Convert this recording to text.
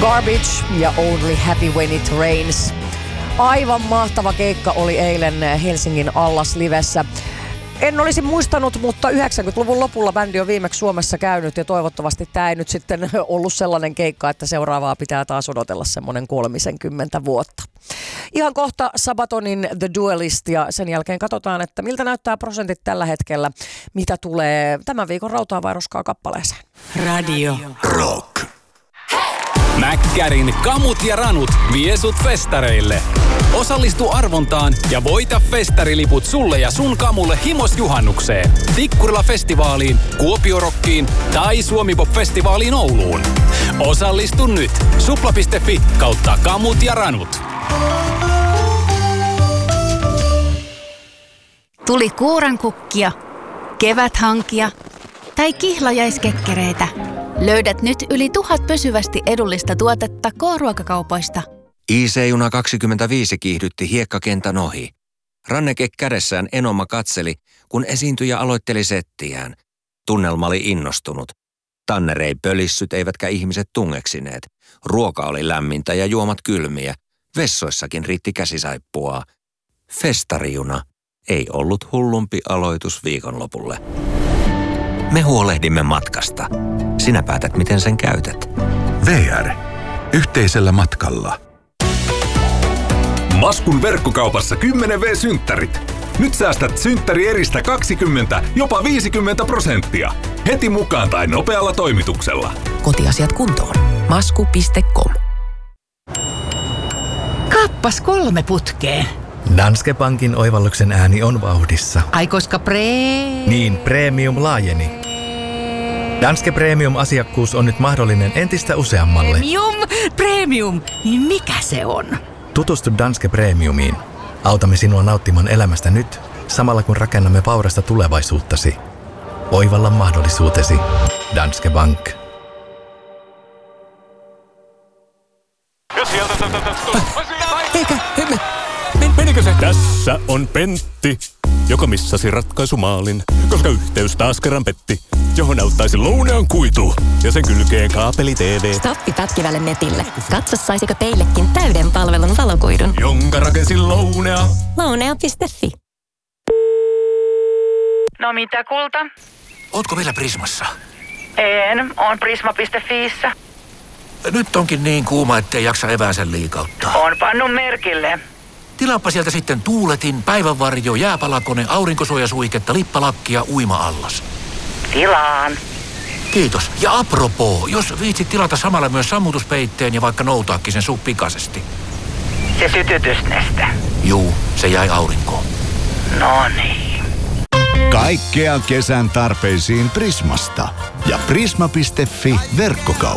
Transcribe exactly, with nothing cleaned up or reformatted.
Garbage ja Only Happy When It Rains. Aivan mahtava keikka oli eilen Helsingin Allas-livessä. En olisi muistanut, mutta yhdeksänkymmentäluvun lopulla bändi on viimeksi Suomessa käynyt ja toivottavasti tämä ei nyt sitten ollut sellainen keikka, että seuraavaa pitää taas odotella semmoinen kolmisenkymmentä vuotta. Ihan kohta Sabatonin The Duelist ja sen jälkeen katsotaan, että miltä näyttää prosentit tällä hetkellä, mitä tulee tämän viikon Rautaa vai roskaa kappaleeseen. Radio Rock. Mäkkärin kamut ja ranut vie sut festareille. Osallistu arvontaan ja voita festariliput sulle ja sun kamulle himosjuhannukseen, Tikkurila-festivaaliin, Kuopiorokkiin tai Suomi-pop-festivaaliin Ouluun. Osallistu nyt. Supla piste fi kautta kamut ja ranut. Tuli kuurankukkia, keväthankia tai kihlajaiskekkereitä. Löydät nyt yli tuhat pysyvästi edullista tuotetta K-ruokakaupoista. I C-juna kaksikymmentäviisi kiihdytti hiekkakentän ohi. Ranneke kädessään Enoma katseli, kun esiintyjä aloitteli settiään. Tunnelma oli innostunut. Tanner ei pölissyt eivätkä ihmiset tungeksineet. Ruoka oli lämmintä ja juomat kylmiä. Vessoissakin riitti käsisaippua. Festarijuna ei ollut hullumpi aloitus viikonlopulle. Me huolehdimme matkasta. Sinä päätät, miten sen käytät. V R. Yhteisellä matkalla. Maskun verkkokaupassa kymmenen vuotiset-synttärit. Nyt säästät synttärieristä kaksikymmentä, jopa viisikymmentä prosenttia. Heti mukaan tai nopealla toimituksella. Kotiasiat kuntoon. Masku piste com. Kappas kolme putkeen. Danske Bankin oivalluksen ääni on vauhdissa. Ai koska pre... Niin, premium laajeni. Danske Premium-asiakkuus on nyt mahdollinen entistä useammalle. Premium, premium, niin mikä se on? Tutustu Danske Premiumiin. Autamme sinua nauttimaan elämästä nyt, samalla kun rakennamme vaurasta tulevaisuuttasi. Oivalla mahdollisuutesi. Danske Bank. Eikä, menikö se? Tässä on Pentti, joka missasi ratkaisumaalin, koska yhteys taas kerran petti, johon auttaisi Lounean kuitu ja sen kylkeen kaapeli T V. Stoppi pätkivälle netille. Katso, saisiko teillekin täyden palvelun valokuidun. Jonka rakensi Lounea. Lounea piste fi. No mitä, kulta? Ootko vielä Prismassa? En, on prisma piste fiissä. Nyt onkin niin kuuma, ettei jaksa eväänsä liikauttaa. On pannut merkille. Tilaappa sieltä sitten tuuletin, päivänvarjo, jääpalakone, aurinkosuojasuihketta, lippalakkia, uima-allas. Tilaan. Kiitos. Ja apropoo, jos viitsit tilata samalla myös sammutuspeitteen ja vaikka noutaakin sen suu pikaisesti. Se sytytysneste. Juu, se jäi aurinkoon. No niin. Kaikkea kesän tarpeisiin Prismasta. Ja prisma piste fi verkkokauppa.